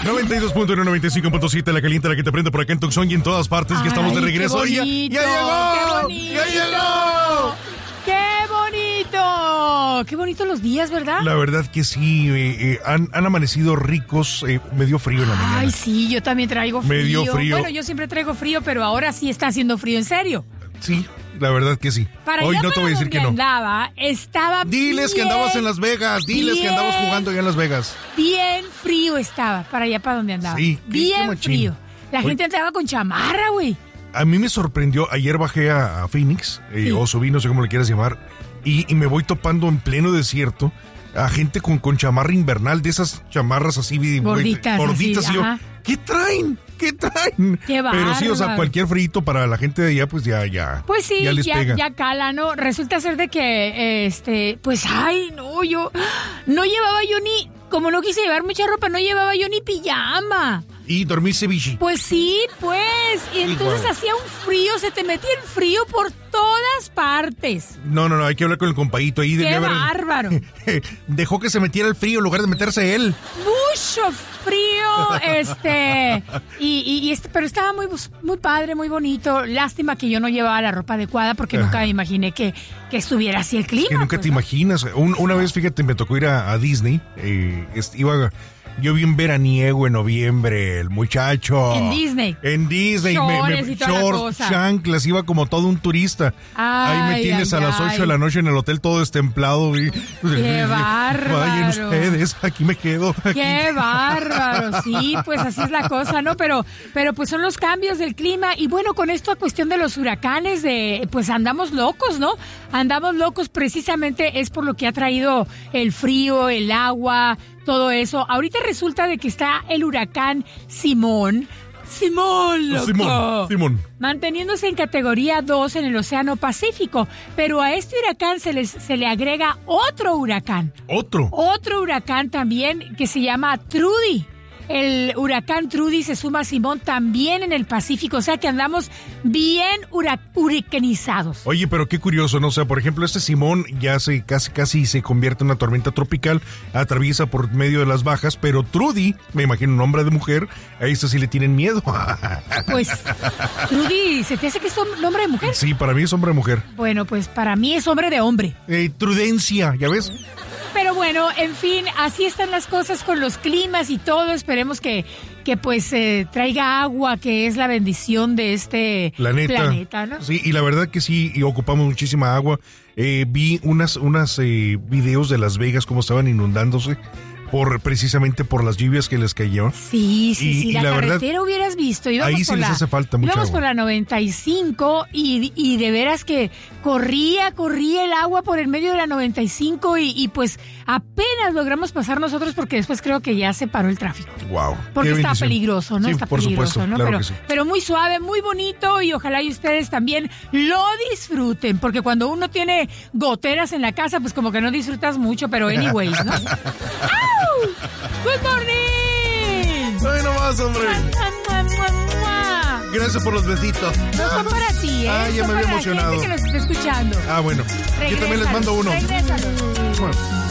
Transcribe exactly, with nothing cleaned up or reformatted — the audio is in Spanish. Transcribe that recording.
noventa y dos punto uno, noventa y cinco punto siete, la caliente, la que te prende por acá en Tucson y en todas partes. Ay, que estamos de regreso. Qué bonito, ¡Ya, ya llegó! ¡Qué bonito! ¡Ya llegó! ¡Qué bonito! ¡Qué bonitos los días, ¿verdad? La verdad que sí, eh, eh, han, han amanecido ricos. Eh, me dio frío en la mañana. Ay, sí, yo también traigo frío. Me dio frío. Bueno, yo siempre traigo frío, pero ahora sí está haciendo frío, en serio. Sí, la verdad que sí. Para Hoy allá no te voy a decir que no. Andaba, estaba Diles bien, que andabas en Las Vegas, diles bien, que andabas jugando allá en Las Vegas. Bien frío estaba, para allá para donde andaba. Sí, qué- bien qué machín. frío. La Hoy- gente andaba con chamarra, güey. A mí me sorprendió, ayer bajé a, a Phoenix, eh, Sí. o subí, no sé cómo le quieras llamar, y, y me voy topando en pleno desierto a gente con, con chamarra invernal, de esas chamarras así, güey, Gorditas, gorditas, así, y yo, ajá. ¿qué traen? ¿Qué traen? Qué Pero sí, o sea, bárbaro. cualquier frito para la gente de allá, pues ya, ya. Pues sí, ya ya, les ya, pega. cala, ¿no? Resulta ser de que, eh, este, pues, ay, no, yo no llevaba yo ni, como no quise llevar mucha ropa, no llevaba yo ni pijama. Y dormí ceviche. Pues sí, pues, y entonces Igual. hacía un frío, se te metía el frío por todas partes. No, no, no, hay que hablar con el compadito ahí. ¡Qué debe haber- bárbaro! Dejó que se metiera el frío en lugar de meterse él. Mucho frío, este, y, y, y este, pero estaba muy, muy padre, muy bonito. Lástima que yo no llevaba la ropa adecuada porque nunca me imaginé que, que estuviera así el clima. Que nunca pues, te ¿no? imaginas. Un- una vez, fíjate, me tocó ir a, a Disney. Eh, est- iba, yo vi un veraniego en noviembre, el muchacho. En Disney. En Disney. Shorts y toda la shorts, cosa. chanclas, iba como todo un turista. Ahí me Ay, tienes ay, a las ay. ocho de la noche en el hotel todo destemplado. Y, ¡Qué bárbaro! Vayan ustedes, aquí me quedo. aquí. ¡Qué bárbaro! Sí, pues así es la cosa, ¿no? Pero, pero pues son los cambios del clima. Y bueno, con esto a cuestión de los huracanes, de, pues andamos locos, ¿no? Andamos locos precisamente es por lo que ha traído el frío, el agua, todo eso. Ahorita resulta de que está el huracán Simón. Simón, loco. Simón, Simón. Manteniéndose en categoría dos en el Océano Pacífico. Pero a este huracán se, les, se le agrega otro huracán. Otro. Otro huracán también que se llama Trudy. El huracán Trudy se suma a Simón también en el Pacífico, o sea que andamos bien hura- huracanizados. Oye, pero qué curioso, ¿no? O sea, por ejemplo, este Simón ya se casi casi se convierte en una tormenta tropical, atraviesa por medio de las bajas, pero Trudy, me imagino un hombre de mujer, a esta sí le tienen miedo. Pues, Trudy, ¿se te hace que es hom- nombre de mujer? Sí, para mí es hombre de mujer. Bueno, pues para mí es hombre de hombre. Eh, Trudencia, ¿ya ves? Pero bueno, en fin, así están las cosas con los climas y todo. Esperemos que, que pues eh, traiga agua, que es la bendición de este Planeta. planeta, ¿no? Sí, y la verdad que sí, y ocupamos muchísima agua. Eh, vi unas, unas eh, videos de Las Vegas, cómo estaban inundándose. Por, precisamente por las lluvias que les cayó. Sí, sí, Y- sí, y la, la verdad, carretera hubieras visto. Íbamos ahí sí por les la, hace falta mucha íbamos agua. por la noventa y cinco y, y de veras que corría, corría el agua por el medio de la noventa y cinco y, y pues apenas logramos pasar nosotros porque después creo que ya se paró el tráfico. Wow. Porque qué está bendición. peligroso, ¿no? Sí, Está por peligroso, supuesto, ¿no? claro pero, que sí. pero muy suave, muy bonito y ojalá y ustedes también lo disfruten, porque cuando uno tiene goteras en la casa, pues como que no disfrutas mucho, pero anyways, ¿no? ¡Au! ¡Good morning! Ay, no más, hombre. ¡Mua, mua, mua, mua! Gracias por los besitos. No son para ti, ¿eh? Ah, ya Son me había para emocionado. la gente que nos está escuchando. Ah, bueno. Yo también les mando uno. Regrésalo. Bueno.